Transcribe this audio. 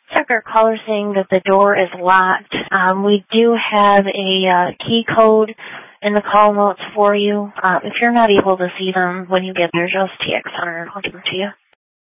Sucker caller saying that the door is locked. We do have a key code in the call notes for you. If you're not able to see them when you get there, just TX Hunter and I'll give them to you.